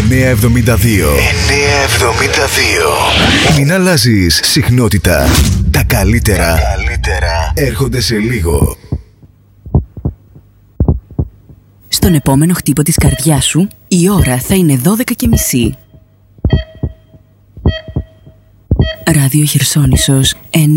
972. Μην αλλάζεις συχνότητα. Τα καλύτερα έρχονται σε λίγο. Στον επόμενο χτύπο της καρδιάς σου, η ώρα θα είναι 12:30. Ράδιο Χερσόνησος 9.